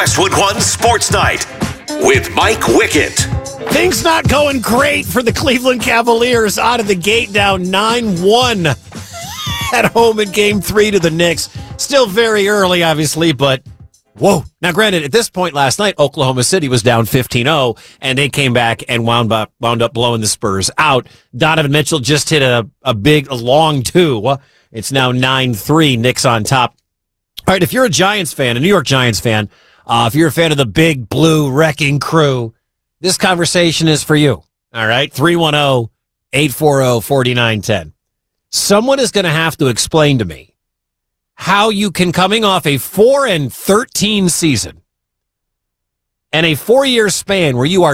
Westwood One Sports Night with Mike Wickett. Things not going great for the Cleveland Cavaliers out of the gate, down 9-1 at home in Game 3 to the Knicks. Still very early, obviously, but whoa. Now, granted, at this point last night, Oklahoma City was down 15-0, and they came back and wound up blowing the Spurs out. Donovan Mitchell just hit a long two. It's now 9-3, Knicks on top. All right, if you're a Giants fan, a New York Giants fan, if you're a fan of the Big Blue Wrecking Crew, this conversation is for you. All right, 310-840-4910. Someone is going to have to explain to me how you can, coming off a 4-13 season and a 4-year span where you are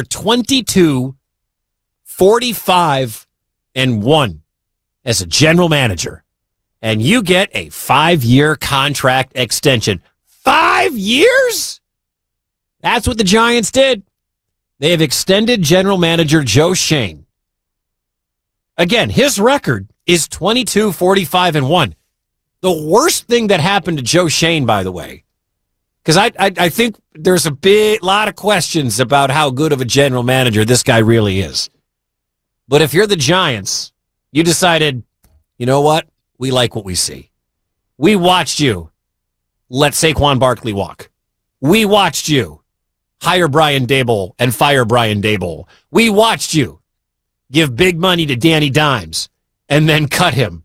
22-45-1 as a general manager, and you get a 5-year contract extension. 5 years? That's what the Giants did. They have extended general manager Joe Schoen. Again, his record is 22-45-1. The worst thing that happened to Joe Schoen, by the way, because I think there's a lot of questions about how good of a general manager this guy really is. But if you're the Giants, you decided, you know what? We like what we see. We watched you let Saquon Barkley walk. We watched you hire Brian Daboll and fire Brian Daboll. We watched you give big money to Danny Dimes and then cut him.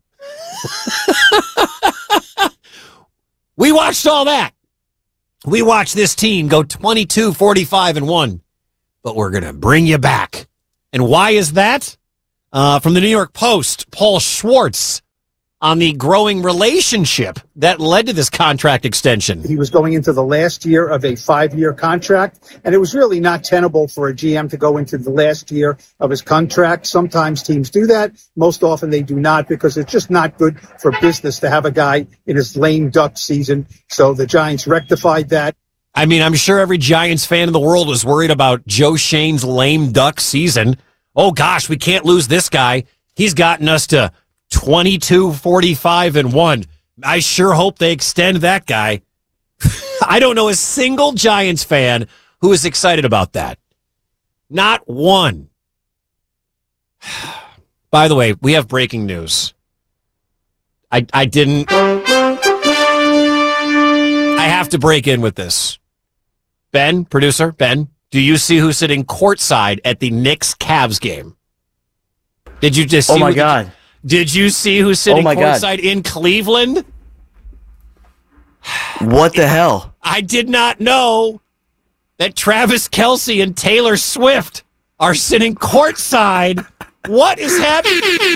We watched all that. We watched this team go 22-45-1, but we're going to bring you back. And why is that? From the New York Post, Paul Schwartz on the growing relationship that led to this contract extension. He was going into the last year of a 5-year contract, and it was really not tenable for a GM to go into the last year of his contract. Sometimes teams do that. Most often they do not, because it's just not good for business to have a guy in his lame duck season. So the Giants rectified that. I mean, I'm sure every Giants fan in the world was worried about Joe Schoen's lame duck season. Oh, gosh, we can't lose this guy. He's gotten us to 22-45-1. I sure hope they extend that guy. I don't know a single Giants fan who is excited about that. Not one. By the way, we have breaking news. I have to break in with this. Ben, producer, Ben, do you see who's sitting courtside at the Knicks-Cavs game? Did you just see? Oh, my God. Did you see who's sitting courtside in Cleveland? What the hell? I did not know that Travis Kelce and Taylor Swift are sitting courtside. What is happening?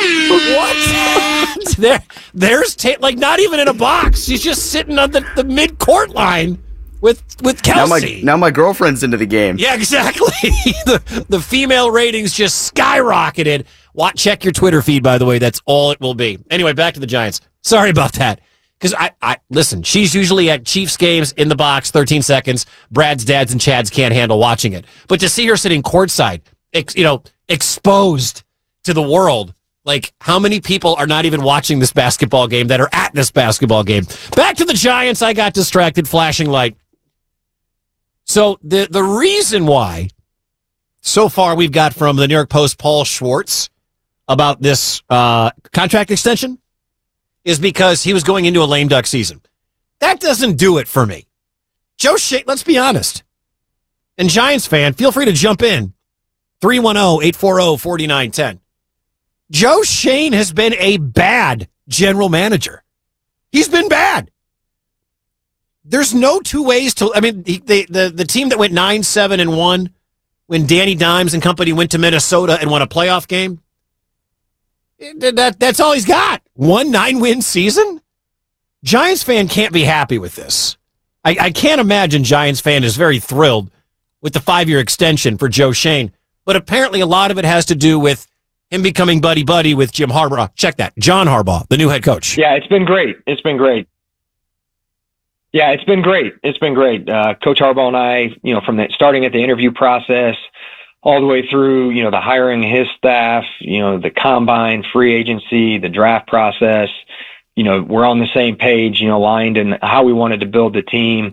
What? There's like not even in a box. She's just sitting on the mid-court line with Kelce. Now my girlfriend's into the game. Yeah, exactly. The female ratings just skyrocketed. Check your Twitter feed, by the way. That's all it will be. Anyway, back to the Giants. Sorry about that. Because I listen, she's usually at Chiefs games in the box, 13 seconds. Brad's dads and Chads can't handle watching it. But to see her sitting courtside, exposed to the world, like how many people are not even watching this basketball game that are at this basketball game? Back to the Giants. I got distracted, flashing light. So the reason why so far we've got from the New York Post, Paul Schwartz, about this contract extension is because he was going into a lame duck season. That doesn't do it for me. Joe Schoen, let's be honest. And Giants fan, feel free to jump in. 310-840-4910. Joe Schoen has been a bad general manager. He's been bad. There's no two ways to. I mean, the team that went 9-7-1 when Danny Dimes and company went to Minnesota and won a playoff game. That's all he's got. 1 9-win season. Giants fan can't be happy with this. I can't imagine Giants fan is very thrilled with the 5-year extension for Joe Schoen. But apparently a lot of it has to do with him becoming buddy-buddy with Jim Harbaugh. Check that. John Harbaugh, the new head coach. Yeah, it's been great. It's been great. Yeah, it's been great. It's been great. Coach Harbaugh and I, from starting at the interview process all the way through, the hiring his staff, the combine, free agency, the draft process, we're on the same page, aligned in how we wanted to build the team.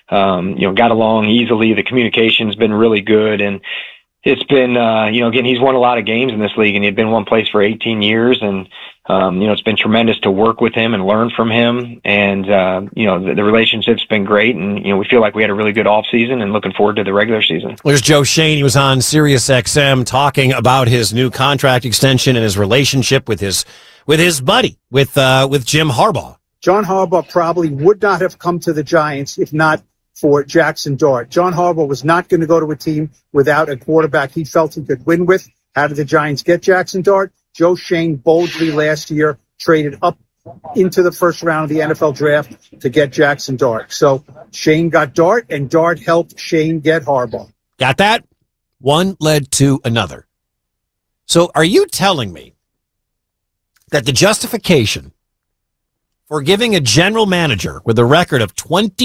got along easily. The communication's been really good, and it's been, again, he's won a lot of games in this league, and he'd been one place for 18 years, and it's been tremendous to work with him and learn from him, and the relationship's been great, and we feel like we had a really good off season, and looking forward to the regular season. There's Joe Schoen. He was on Sirius XM talking about his new contract extension and his relationship with his buddy, with Jim Harbaugh. John Harbaugh probably would not have come to the Giants if not for Jackson Dart. John Harbaugh was not going to go to a team without a quarterback he felt he could win with. How did the Giants get Jackson Dart? Joe Schoen boldly last year traded up into the first round of the NFL draft to get Jackson Dart. So Schoen got Dart, and Dart helped Schoen get Harbaugh. Got that? One led to another. So are you telling me that the justification for giving a general manager with a record of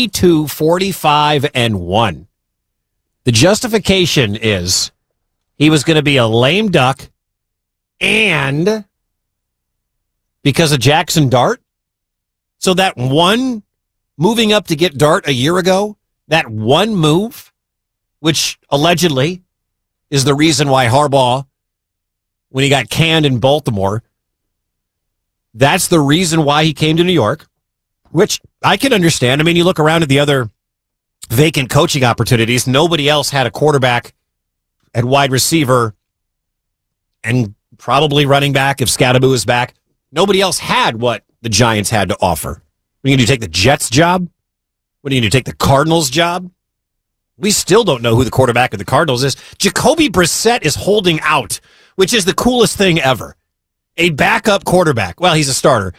22-45-1, the justification is he was going to be a lame duck, and because of Jackson Dart? So that one moving up to get Dart a year ago, that one move, which allegedly is the reason why Harbaugh, when he got canned in Baltimore, that's the reason why he came to New York, which I can understand. I mean, you look around at the other vacant coaching opportunities. Nobody else had a quarterback at wide receiver and probably running back if Scadaboo is back. Nobody else had what the Giants had to offer. What are you going to take the Jets job? What are you going to take the Cardinals job? We still don't know who the quarterback of the Cardinals is. Jacoby Brissett is holding out, which is the coolest thing ever. A backup quarterback. Well, he's a starter,